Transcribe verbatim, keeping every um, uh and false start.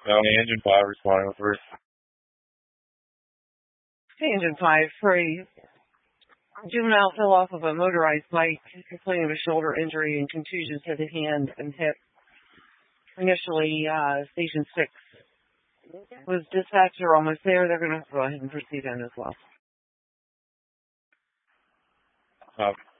County Engine five responding with first. Engine five, for a juvenile fell off of a motorized bike, complaining of a shoulder injury and contusions to the hand and hip. Initially, uh, Station six was dispatched. They're almost there. They're going to go ahead and proceed on as well. Uh,